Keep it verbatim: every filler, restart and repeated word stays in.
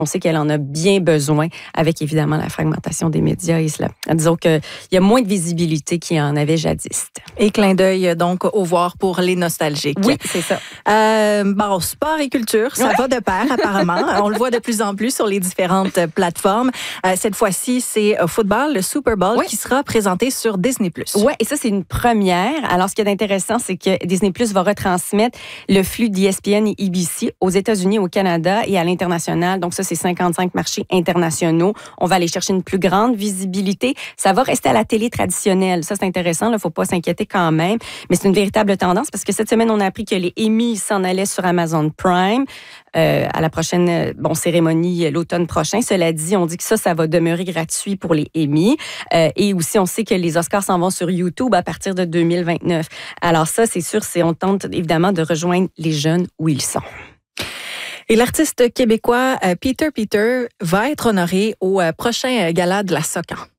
On sait qu'elle en a bien besoin avec, évidemment, la fragmentation des médias. Et cela. Disons qu'il y a moins de visibilité qu'il y en avait jadis. Et clin d'œil, donc, au voir pour les nostalgiques. Oui, c'est ça. Euh, bon, sport et culture, ça ouais. va de pair, apparemment. On le voit de plus en plus sur les différentes plateformes. Euh, cette fois-ci, c'est football, le Super Bowl, oui. qui sera présenté sur Disney plus. Oui, et ça, c'est une première. Alors, ce qui est intéressant, c'est que Disney plus va retransmettre le flux d'E S P N et E B C aux États-Unis, au Canada et à l'international. Donc, ça, c'est cinquante-cinq marchés internationaux. On va aller chercher une plus grande visibilité. Ça va rester à la télé traditionnelle. Ça, c'est intéressant. Il ne faut pas s'inquiéter quand même. Mais c'est une véritable tendance parce que cette semaine, on a appris que les Emmy s'en allaient sur Amazon Prime euh, à la prochaine bon, cérémonie l'automne prochain. Cela dit, on dit que ça, ça va demeurer gratuit pour les Emmy. Euh, et aussi, on sait que les Oscars s'en vont sur YouTube à partir de deux mille vingt-neuf. Alors ça, c'est sûr, c'est, on tente évidemment de rejoindre les jeunes où ils sont. Et l'artiste québécois Peter Peter va être honoré au prochain gala de la Socan.